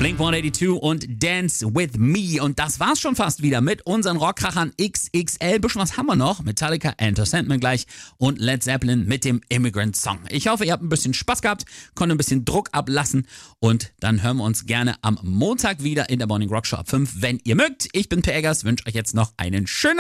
Blink-182 und Dance With Me. Und das war's schon fast wieder mit unseren Rockkrachern XXL. Bisschen was haben wir noch? Metallica, Enter Sandman gleich und Led Zeppelin mit dem Immigrant Song. Ich hoffe, ihr habt ein bisschen Spaß gehabt, konntet ein bisschen Druck ablassen und dann hören wir uns gerne am Montag wieder in der Morning Rock Show ab 5, wenn ihr mögt. Ich bin Per Eggers, wünsche euch jetzt noch einen schönen